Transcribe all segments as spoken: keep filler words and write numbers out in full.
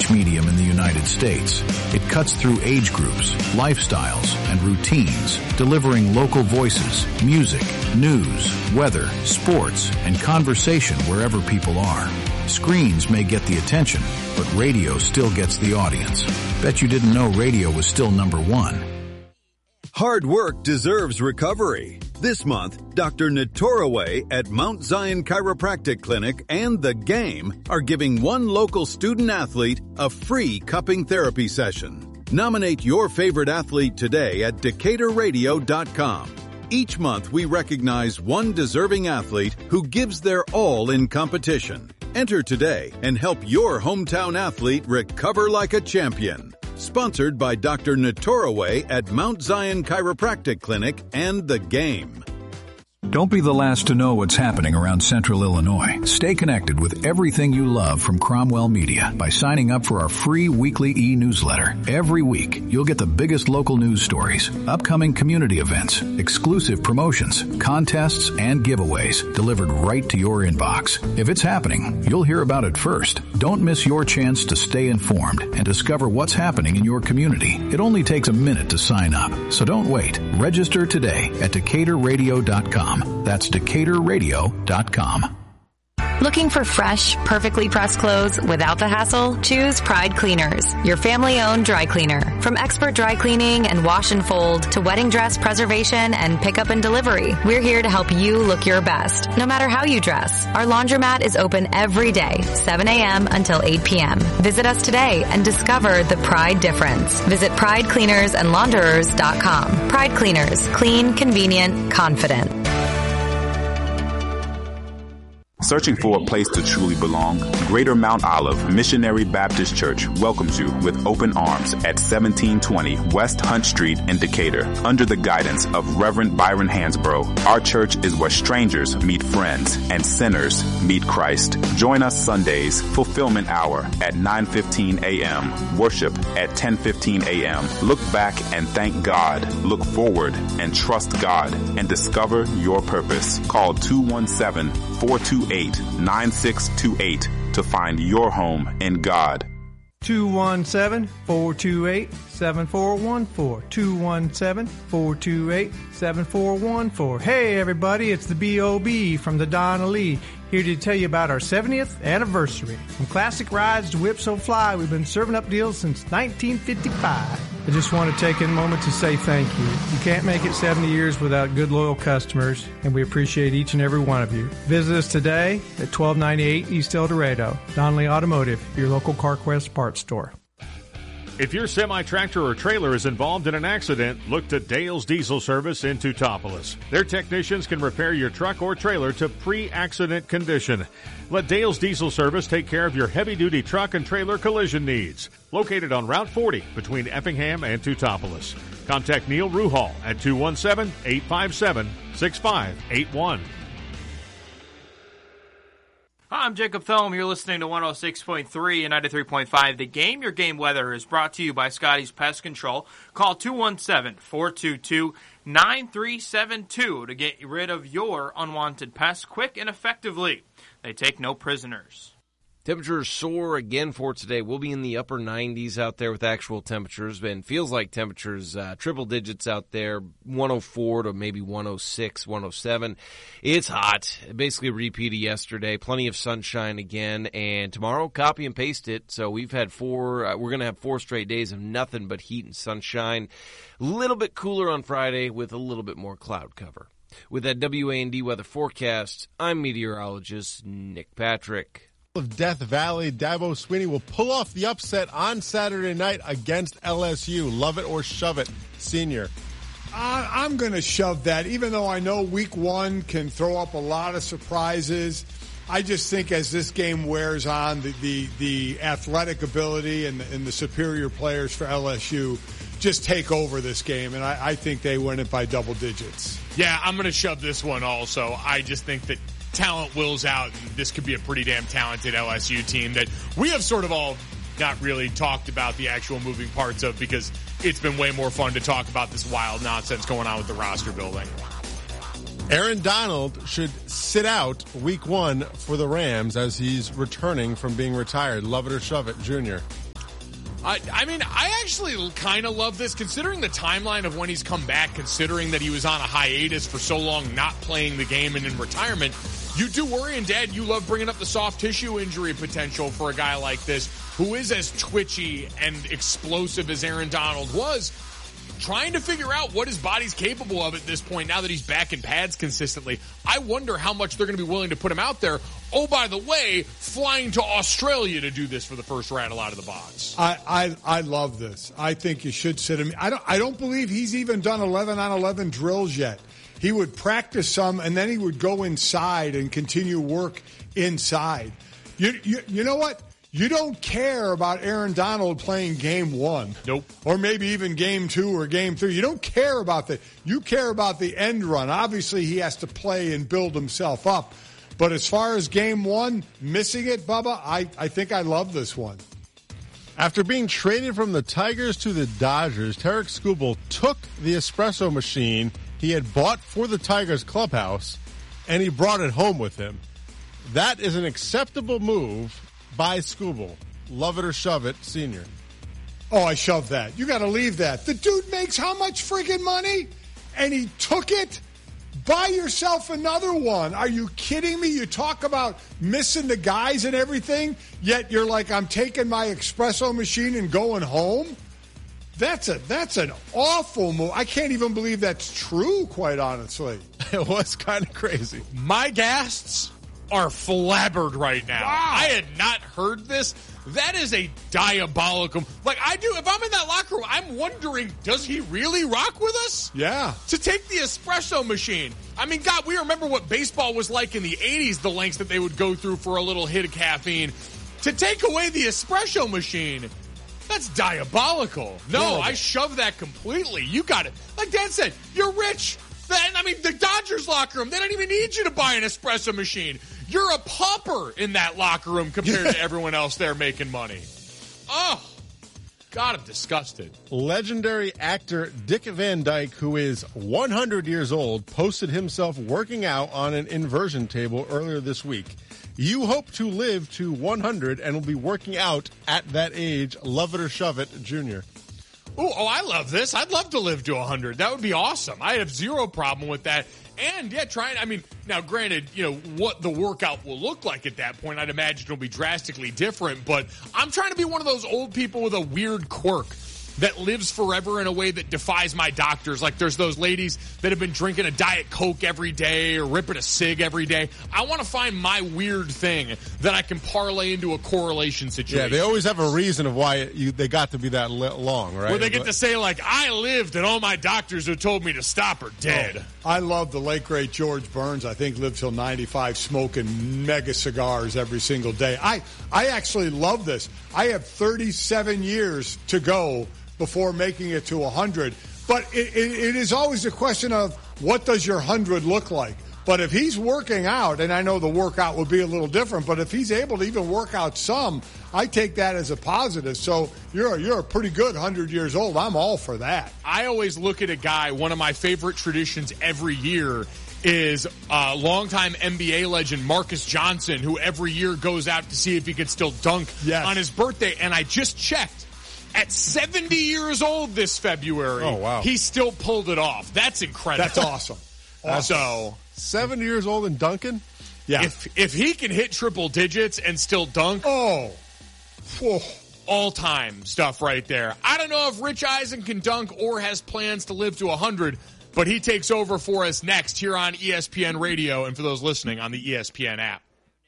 unmatched medium in the United States. It cuts through age groups, lifestyles, and routines, delivering local voices, music, news, weather, sports, and conversation wherever people are. Screens may get the attention, but radio still gets the audience. Bet you didn't know radio was still number one. Hard work deserves recovery. This month, Doctor Natoraway at Mount Zion Chiropractic Clinic and The Game are giving one local student athlete a free cupping therapy session. Nominate your favorite athlete today at Decatur Radio dot com. Each month, we recognize one deserving athlete who gives their all in competition. Enter today and help your hometown athlete recover like a champion. Sponsored by Doctor Natoraway at Mount Zion Chiropractic Clinic and The Game. Don't be the last to know what's happening around Central Illinois. Stay connected with everything you love from Cromwell Media by signing up for our free weekly e-newsletter. Every week, you'll get the biggest local news stories, upcoming community events, exclusive promotions, contests, and giveaways delivered right to your inbox. If it's happening, you'll hear about it first. Don't miss your chance to stay informed and discover what's happening in your community. It only takes a minute to sign up, so don't wait. Register today at Decatur Radio dot com. That's Decatur Radio dot com. Looking for fresh, perfectly pressed clothes without the hassle? Choose Pride Cleaners, your family-owned dry cleaner. From expert dry cleaning and wash and fold to wedding dress preservation and pickup and delivery, we're here to help you look your best, no matter how you dress. Our laundromat is open every day, seven a.m. until eight p.m. Visit us today and discover the Pride difference. Visit Pride Cleaners and Launderers dot com. Pride Cleaners, clean, convenient, confident. Searching for a place to truly belong? Greater Mount Olive Missionary Baptist Church welcomes you with open arms at seventeen twenty West Hunt Street in Decatur. Under the guidance of Reverend Byron Hansborough, our church is where strangers meet friends and sinners meet Christ. Join us Sundays, Fulfillment Hour at nine fifteen a.m., worship at ten fifteen a.m. Look back and thank God. Look forward and trust God and discover your purpose. Call two one seven, four two eight, nine six two eight to find your home in God. two one seven, four two eight, seven four one four. two one seven, four two eight, seven four one four. Hey everybody, it's the B O B from the Donna Lee, here to tell you about our seventieth anniversary. From classic rides to Whip So Fly, we've been serving up deals since nineteen fifty-five. I just want to take a moment to say thank you. You can't make it seventy years without good, loyal customers, and we appreciate each and every one of you. Visit us today at twelve ninety-eight East El Dorado. Donnelly Automotive, your local CarQuest parts store. If your semi-tractor or trailer is involved in an accident, look to Dale's Diesel Service in Teutopolis. Their technicians can repair your truck or trailer to pre-accident condition. Let Dale's Diesel Service take care of your heavy-duty truck and trailer collision needs. Located on Route forty between Effingham and Teutopolis. Contact Neil Ruhal at two one seven, eight five seven, six five eight one. Hi, I'm Jacob Thome. You're listening to one oh six point three and ninety-three point five The Game. Your game weather is brought to you by Scotty's Pest Control. Call two one seven, four two two, nine three seven two to get rid of your unwanted pests quick and effectively. They take no prisoners. Temperatures soar again for today. We'll be in the upper nineties out there with actual temperatures, and feels like temperatures, uh, triple digits out there, one oh four to maybe one oh six, one oh seven. It's hot. Basically a repeat of yesterday. Plenty of sunshine again, and tomorrow, copy and paste it. So we've had four, uh, we're going to have four straight days of nothing but heat and sunshine. A little bit cooler on Friday with a little bit more cloud cover. With that W A N D weather forecast, I'm meteorologist Nick Patrick. Of Death Valley, Dabo Swinney will pull off the upset on Saturday night against L S U. Love it or shove it, senior. Uh, I'm going to shove that, even though I know week one can throw up a lot of surprises. I just think as this game wears on, the the, the athletic ability and the, and the superior players for L S U just take over this game, and I, I think they win it by double digits. Yeah, I'm going to shove this one also. I just think that talent wills out, and this could be a pretty damn talented L S U team that we have sort of all not really talked about the actual moving parts of, because it's been way more fun to talk about this wild nonsense going on with the roster building. Aaron Donald should sit out week one for the Rams as he's returning from being retired. Love it or shove it, Junior. I, I mean, I actually kind of love this, considering the timeline of when he's come back, considering that he was on a hiatus for so long, not playing the game and in retirement. You do worry, and Dad, you love bringing up the soft tissue injury potential for a guy like this, who is as twitchy and explosive as Aaron Donald was, trying to figure out what his body's capable of at this point now that he's back in pads consistently. I wonder how much they're going to be willing to put him out there. Oh, by the way, flying to Australia to do this for the first rattle out of the box. I, I, I love this. I think you should sit him. I don't, I don't believe he's even done eleven on eleven drills yet. He would practice some, and then he would go inside and continue work inside. You, you, you know what? You don't care about Aaron Donald playing game one. Nope. Or maybe even game two or game three. You don't care about that. You care about the end run. Obviously, he has to play and build himself up. But as far as game one, missing it, Bubba, I, I think I love this one. After being traded from the Tigers to the Dodgers, Tarik Skubal took the espresso machine he had bought for the Tigers clubhouse, and he brought it home with him. That is an acceptable move by Skubal. Love it or shove it, senior. Oh, I shove that. You got to leave that. The dude makes how much friggin' money? And he took it? Buy yourself another one. Are you kidding me? You talk about missing the guys and everything, yet you're like, I'm taking my espresso machine and going home? That's a that's an awful move. I can't even believe that's true, quite honestly. It was kind of crazy. My guests are flabbered right now. Wow. I had not heard this. That is a diabolical. Like, I do, if I'm in that locker room, I'm wondering, does he really rock with us? Yeah. To take the espresso machine. I mean, God, we remember what baseball was like in the eighties, the lengths that they would go through for a little hit of caffeine. To take away the espresso machine, that's diabolical. No, Horrible. I shove that completely. You got it. Like Dad said, you're rich. Then, I mean, the Dodgers locker room, they don't even need you to buy an espresso machine. You're a pauper in that locker room compared to everyone else there making money. Oh, God, I'm disgusted. Legendary actor Dick Van Dyke, who is one hundred years old, posted himself working out on an inversion table earlier this week. You hope to live to one hundred and will be working out at that age. Love it or shove it, Junior. Ooh, oh, I love this. I'd love to live to one hundred. That would be awesome. I have zero problem with that. And, yeah, trying, I mean, now, granted, you know, what the workout will look like at that point, I'd imagine it'll be drastically different. But I'm trying to be one of those old people with a weird quirk that lives forever in a way that defies my doctors. Like, there's those ladies that have been drinking a Diet Coke every day or ripping a cig every day. I want to find my weird thing that I can parlay into a correlation situation. Yeah, they always have a reason of why you, they got to be that long, right? Where they get to say, like, I lived and all my doctors who told me to stop are dead. Oh, I love the late, great George Burns. I think lived till ninety-five, smoking mega cigars every single day. I, I actually love this. I have thirty-seven years to go before making it to one hundred. But it, it, it is always a question of what does your one hundred look like? But if he's working out, and I know the workout will be a little different, but if he's able to even work out some, I take that as a positive. So you're, you're a pretty good one hundred years old. I'm all for that. I always look at a guy, one of my favorite traditions every year is uh, longtime N B A legend Marcus Johnson, who every year goes out to see if he can still dunk yes. on his birthday. And I just checked. At seventy years old this February, oh, wow. he still pulled it off. That's incredible. That's awesome. awesome. So, seventy years old and dunking? Yeah. If if he can hit triple digits and still dunk, oh, oh. all-time stuff right there. I don't know if Rich Eisen can dunk or has plans to live to one hundred, but he takes over for us next here on E S P N Radio and for those listening on the E S P N app.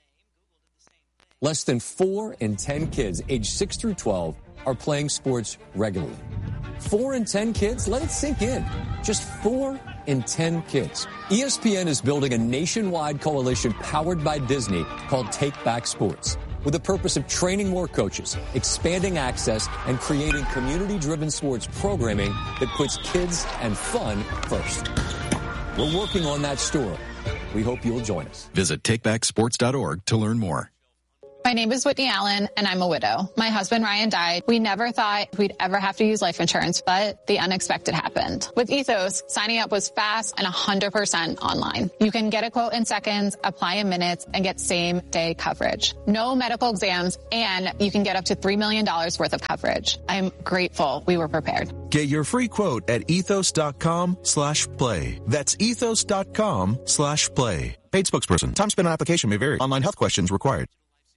Less than four in ten kids aged six through twelve are playing sports regularly. Four in ten kids? Let it sink in. Just four in ten kids. E S P N is building a nationwide coalition powered by Disney called Take Back Sports, with the purpose of training more coaches, expanding access, and creating community-driven sports programming that puts kids and fun first. We're working on that story. We hope you'll join us. Visit take back sports dot org to learn more. My name is Whitney Allen, and I'm a widow. My husband, Ryan, died. We never thought we'd ever have to use life insurance, but the unexpected happened. With Ethos, signing up was fast and one hundred percent online. You can get a quote in seconds, apply in minutes, and get same-day coverage. No medical exams, and you can get up to three million dollars worth of coverage. I'm grateful we were prepared. Get your free quote at ethos.com slash play. That's ethos.com slash play. Paid spokesperson. Time spent on application may vary. Online health questions required.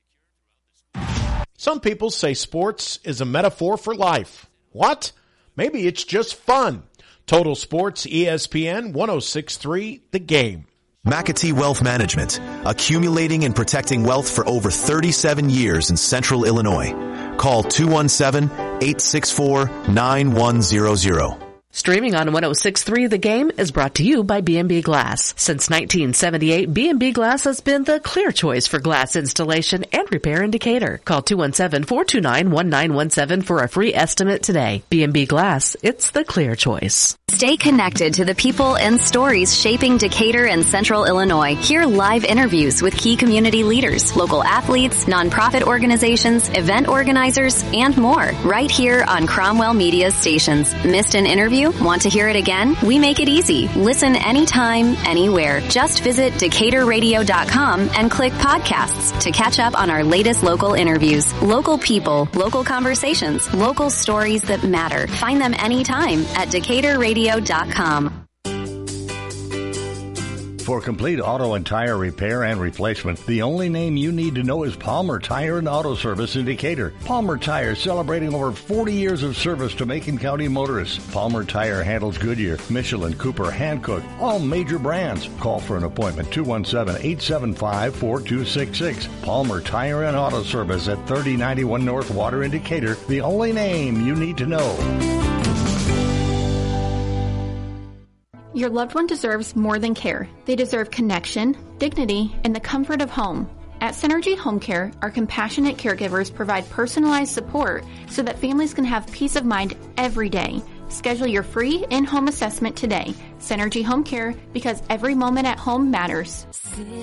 Some people say sports is a metaphor for life. What? Maybe it's just fun. Total Sports, E S P N, ten sixty-three, The Game. McAtee Wealth Management, accumulating and protecting wealth for over thirty-seven years in central Illinois. Call two one seven, eight six four, nine one zero zero. Streaming on ten sixty-three The Game is brought to you by B and B Glass. Since nineteen seventy-eight, B and B Glass has been the clear choice for glass installation and repair in Decatur. Call two one seven, four two nine, one nine one seven for a free estimate today. B and B Glass, it's the clear choice. Stay connected to the people and stories shaping Decatur and Central Illinois. Hear live interviews with key community leaders, local athletes, nonprofit organizations, event organizers, and more. Right here on Cromwell Media stations. Missed an interview? Want to hear it again? We make it easy. Listen anytime, anywhere. Just visit decatur radio dot com and click podcasts to catch up on our latest local interviews. Local people, local conversations, local stories that matter. Find them anytime at decatur radio dot com. For complete auto and tire repair and replacement, the only name you need to know is Palmer Tire and Auto Service in Decatur. Palmer Tire celebrating over forty years of service to Macon County motorists. Palmer Tire handles Goodyear, Michelin, Cooper, Hankook, all major brands. Call for an appointment, two one seven, eight seven five, four two six six. Palmer Tire and Auto Service at thirty ninety-one North Water in Decatur, the only name you need to know. Your loved one deserves more than care. They deserve connection, dignity, and the comfort of home. At Synergy Home Care, our compassionate caregivers provide personalized support so that families can have peace of mind every day. Schedule your free in-home assessment today. Synergy Home Care, because every moment at home matters.